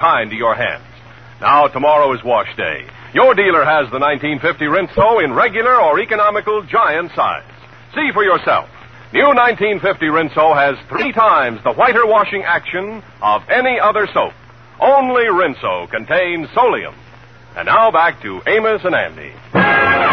kind to your hands. Now, tomorrow is wash day. Your dealer has the 1950 Rinso in regular or economical giant size. See for yourself. New 1950 Rinso has 3 times the whiter washing action of any other soap. Only Rinso contains Solium. And now back to Amos and Andy.